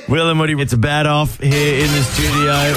Will and Woody, it's a bad off here in the studio.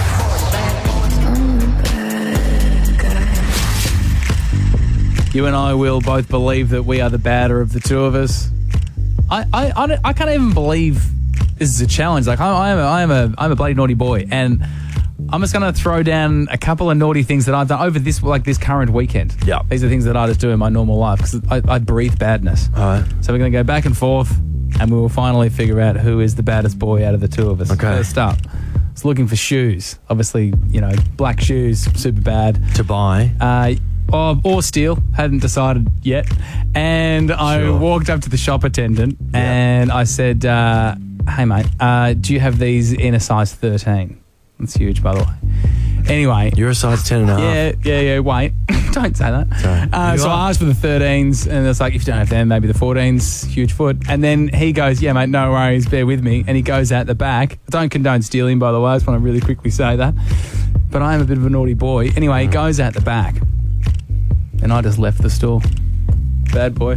You and I will both believe that we are the badder of the two of us. I can't even believe this is a challenge. Like I'm a bloody naughty boy, and I'm just going to throw down a couple of naughty things that I've done over this current weekend. Yeah, these are things that I just do in my normal life because I breathe badness. All right. So we're going to go back and forth, and we will finally figure out who is the baddest boy out of the two of us. Okay. First up, I was looking for shoes. Obviously, black shoes, super bad to buy. Or steal, hadn't decided yet. And I walked up to the shop attendant and I said, hey mate, do you have these in a size 13? That's huge, by the way. Anyway. You're a size 10 and a half. Yeah, wait. Don't say that. Sorry. So I asked for the 13s and it's like, if you don't have them, maybe the 14s, huge foot. And then he goes, yeah mate, no worries, bear with me. And he goes out the back. I don't condone stealing, by the way. I just want to really quickly say that. But I am a bit of a naughty boy. Anyway, he goes out the back. And I just left the store. Bad boy.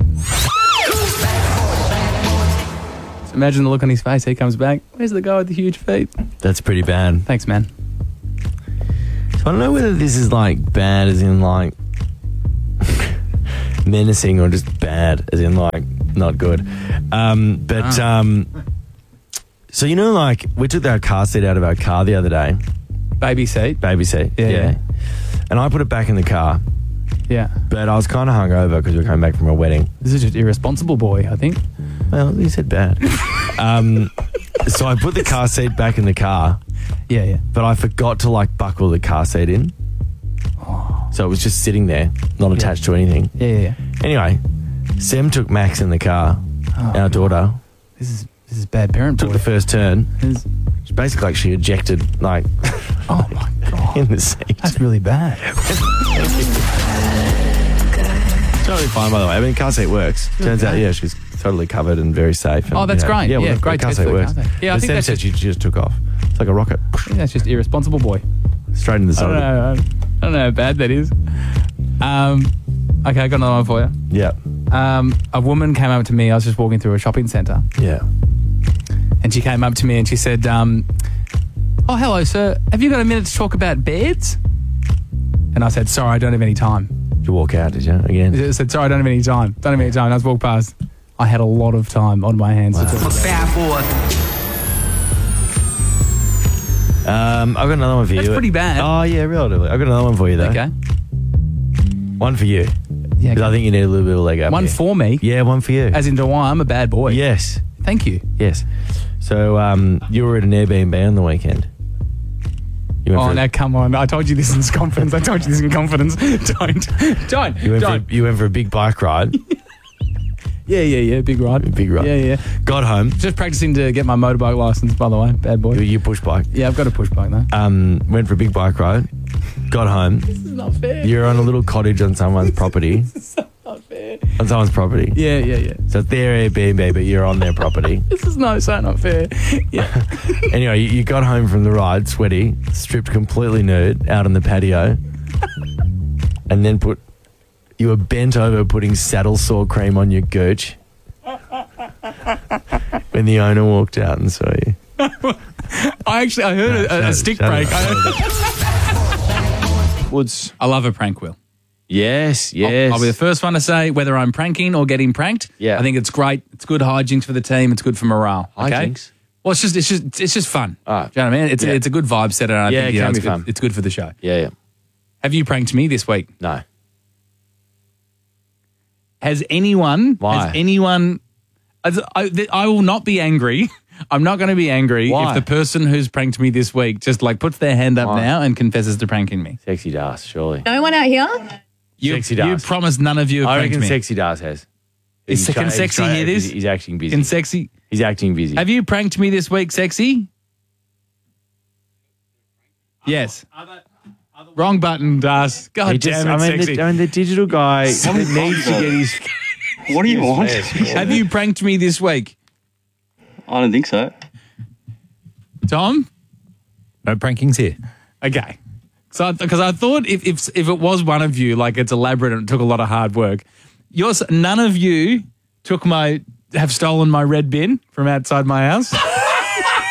So imagine the look on his face. He comes back. Where's the guy with the huge feet? That's pretty bad. Thanks, man. So I don't know whether this is like bad as in like menacing or just bad as in like not good. So like we took our car seat out of our car the other day. Baby seat? Baby seat, yeah. And I put it back in the car. Yeah. But I was kind of hungover because we were coming back from a wedding. This is just irresponsible boy, I think. Well, you said bad. So I put the car seat back in the car. Yeah. But I forgot to buckle the car seat in. So it was just sitting there, not attached to anything. Yeah. Anyway, Sam took Max in the car, our daughter. This is bad parent boy. Took the first turn. It's basically like she ejected, oh my God. in the seat. That's really bad. Totally fine, by the way. I mean, car seat works. Turns out, she's totally covered and very safe. And, that's great. Yeah, Yeah, great car test seat for the works. car seat. Yeah, I But think Sam that's said she just took off. It's like a rocket. I think that's just irresponsible boy. Straight in the side. I don't know how bad that is. Okay, I got another one for you. Yeah. A woman came up to me. I was just walking through a shopping centre. Yeah. And she came up to me and she said, oh, hello, sir. Have you got a minute to talk about beds? And I said, sorry, I don't have any time. Did you walk out, did you, again? I said, sorry, I don't have any time. Don't have any time. And I just walked past. I had a lot of time on my hands. Wow. To talk about. I've got another one for you. That's pretty bad. Oh, yeah, relatively. I've got another one for you, though. Okay. One for you. Yeah. Because I think you need a little bit of a leg up One here. for me? Yeah, one for you. As in, do I'm a bad boy? Yes. Thank you. Yes. So you were at an Airbnb on the weekend. Now come on. I told you this in confidence. Don't. You went for a big bike ride. Yeah. Big ride. Yeah. Got home. Just practicing to get my motorbike license, by the way. Bad boy. You push bike. Yeah, I've got a push bike though. Went for a big bike ride. Got home. This is not fair. You're on a little cottage on someone's property. This is not fair. On someone's property. Yeah. So it's their Airbnb, but you're on their property. This is so not fair. Yeah. Anyway, you got home from the ride, sweaty, stripped completely nude, out on the patio, and then you were bent over putting saddle sore cream on your gooch when the owner walked out and saw you. I heard a stick break. Woods. I love a prank, Will. Yes. I'll be the first one to say whether I'm pranking or getting pranked. Yeah. I think it's great. It's good hijinks for the team. It's good for morale. Okay? Hijinks? Well, it's just fun. All right. Do you know what I mean? It's a good vibe setter. And I think, it can be it's fun. Good. It's good for the show. Yeah. Have you pranked me this week? No. Has anyone? Why? I will not be angry. I'm not going to be angry Why? if the person who's pranked me this week just puts their hand up now and confesses to pranking me. Sexy Das, surely. No one out here? Sexy You Das. promised none of you have I pranked reckon me. Sexy Das has. Can Sexy hear this? He's acting busy. Can Sexy? He's acting busy. Have you pranked me this week, Sexy? Yes. Wrong button, Das. God damn it, Sexy. The digital guy needs to get his... What do you want? Have you pranked me this week? I don't think so. Tom? No prankings here. Okay. So, because I thought if it was one of you, it's elaborate and it took a lot of hard work. None of you have stolen my red bin from outside my house.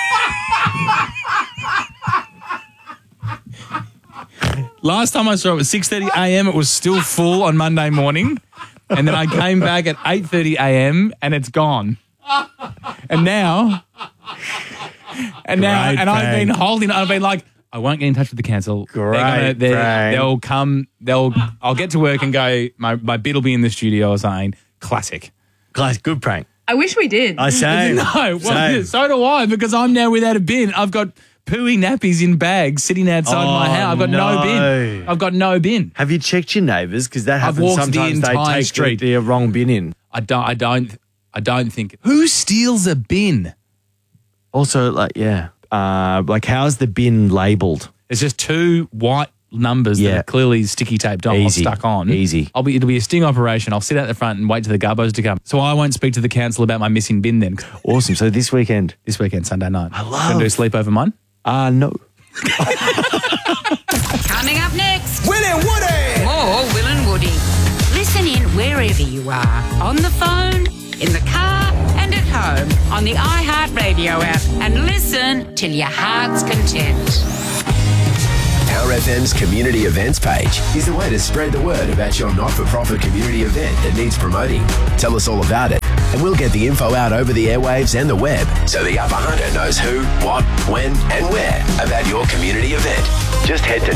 Last time I saw it was 6:30 a.m. It was still full on Monday morning. And then I came back at 8:30 a.m. and it's gone. And now, I've been holding, I've been like, I won't get in touch with the council. Great prank. I'll get to work and go, my bid will be in the studio or something. Classic. Good prank. I wish we did. I say. No, well, Same. so do I, because I'm now without a bin. I've got pooey nappies in bags sitting outside my house. I've got no bin. I've got no bin. Have you checked your neighbours? Because that I've happens walked the sometimes. They entire take street. the wrong bin in. I don't think. Who steals a bin? Also, how's the bin labelled? It's just two white numbers that are clearly sticky taped on or Easy. stuck on. Easy. It'll be a sting operation. I'll sit out the front and wait for the gubbos to come. So I won't speak to the council about my missing bin then. Awesome. So this weekend? This weekend, Sunday night. I love- Gonna do a sleepover mine? No. Coming up next, Will and Woody! more Will and Woody. Listen in wherever you are, on the phone, in the car, and at home, on the iHeartRadio app, and listen till your heart's content. Power FM's community events page is the way to spread the word about your not-for-profit community event that needs promoting. Tell us all about it, and we'll get the info out over the airwaves and the web so the Upper Hunter knows who, what, when, and where about your community event. Just head to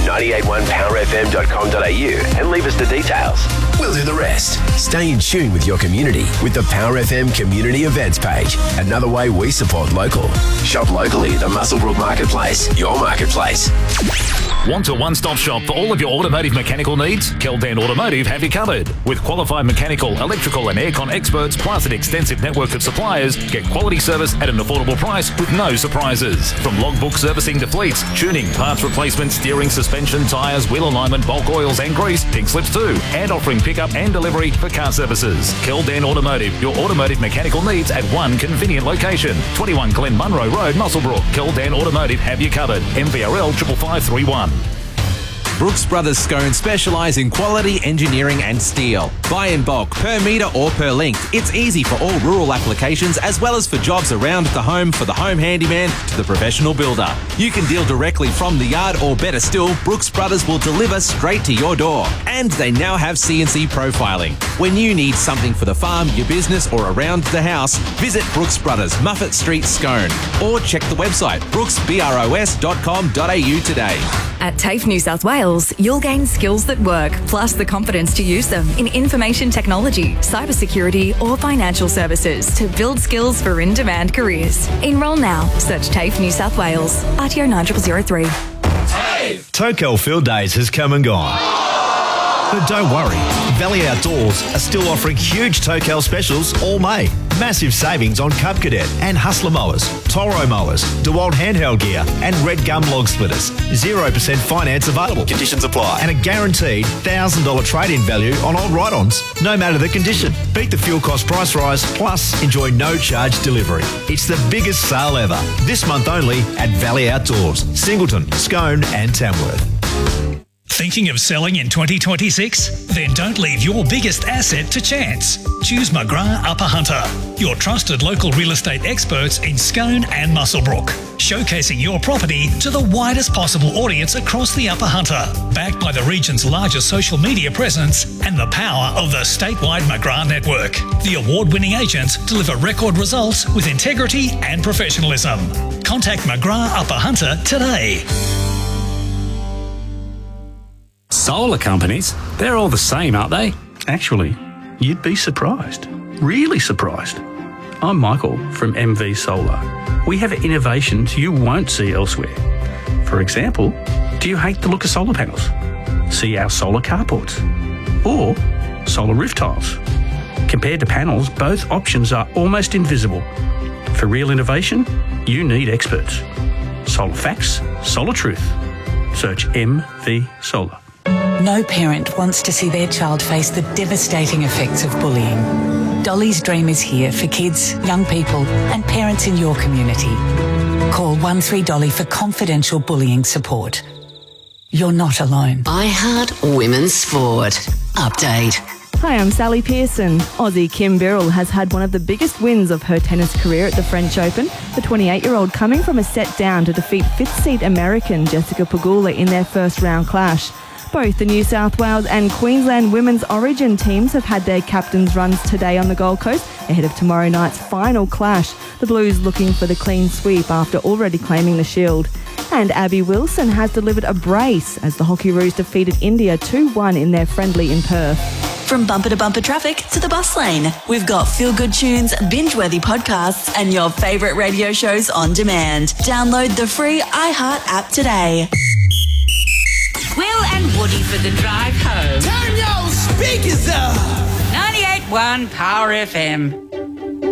981powerfm.com.au and leave us the details. We'll do the rest. Stay in tune with your community with the Power FM community events page. Another way we support local. Shop locally at the Muswellbrook Marketplace, your marketplace. Want a one-stop shop for all of your automotive mechanical needs? Keldan Automotive have you covered. With qualified mechanical, electrical and aircon experts, plus an extensive network of suppliers, get quality service at an affordable price with no surprises. From logbook servicing to fleets, tuning, parts replacement, steering, suspension, tyres, wheel alignment, bulk oils and grease, pink slips too, and offering pickup and delivery for car services. Keldan Automotive, your automotive mechanical needs at one convenient location. 21 Glen Munro Road, Muswellbrook. Keldan Automotive have you covered. MVRL 55531. Brooks Brothers Scone specialise in quality engineering and steel. Buy in bulk, per metre or per length. It's easy for all rural applications as well as for jobs around the home, for the home handyman to the professional builder. You can deal directly from the yard, or better still, Brooks Brothers will deliver straight to your door. And they now have CNC profiling. When you need something for the farm, your business or around the house, visit Brooks Brothers, Muffet Street, Scone. Or check the website brooksbros.com.au today. At TAFE New South Wales, you'll gain skills that work, plus the confidence to use them in information technology, cybersecurity or financial services to build skills for in-demand careers. Enrol now. Search TAFE New South Wales. RTO 9003. Tokel Field Days has come and gone. But don't worry, Valley Outdoors are still offering huge Tokel specials all May. Massive savings on Cub Cadet and Hustler mowers, Toro mowers, DeWalt handheld gear and Red Gum log splitters. 0% finance available. Conditions apply. And a guaranteed $1,000 trade-in value on old ride-ons, no matter the condition. Beat the fuel cost price rise, plus enjoy no charge delivery. It's the biggest sale ever. This month only at Valley Outdoors, Singleton, Scone and Tamworth. Thinking of selling in 2026? Then don't leave your biggest asset to chance. Choose McGrath Upper Hunter, your trusted local real estate experts in Scone and Muswellbrook, showcasing your property to the widest possible audience across the Upper Hunter, backed by the region's largest social media presence and the power of the statewide McGrath network. The award-winning agents deliver record results with integrity and professionalism. Contact McGrath Upper Hunter today. Solar companies, they're all the same, aren't they? Actually, you'd be surprised. Really surprised. I'm Michael from MV Solar. We have innovations you won't see elsewhere. For example, do you hate the look of solar panels? See our solar carports or solar roof tiles. Compared to panels, both options are almost invisible. For real innovation, you need experts. Solar facts, solar truth. Search MV Solar. No parent wants to see their child face the devastating effects of bullying. Dolly's Dream is here for kids, young people and parents in your community. Call 13Dolly for confidential bullying support. You're not alone. iHeart Women's Sport. Update. Hi, I'm Sally Pearson. Aussie Kim Birrell has had one of the biggest wins of her tennis career at the French Open. The 28-year-old coming from a set down to defeat fifth-seed American Jessica Pegula in their first-round clash. Both the New South Wales and Queensland Women's Origin teams have had their captains' runs today on the Gold Coast ahead of tomorrow night's final clash. The Blues looking for the clean sweep after already claiming the shield. And Abby Wilson has delivered a brace as the Hockeyroos defeated India 2-1 in their friendly in Perth. From bumper to bumper traffic to the bus lane, we've got feel-good tunes, binge-worthy podcasts and your favourite radio shows on demand. Download the free iHeart app today. Will and Woody for the drive home. Turn your speakers up. 98.1 Power FM.